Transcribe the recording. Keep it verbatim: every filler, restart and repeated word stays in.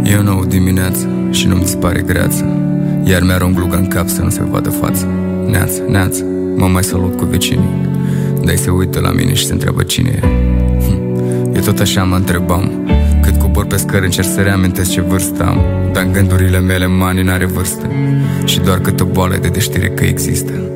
E o nouă dimineață și nu-mi dispare greață, iar mi-arunc gluga în cap să nu se vadă fața. Neață, neață, mă mai salut cu vecinii, dar se uită la mine și se întreabă cine e. hm. E tot așa, mă întrebam, cât cobor pe scări încerc să reamintesc ce vârstă am, dar în gândurile mele mani n-are vârstă și doar câtă boală de deștire că există.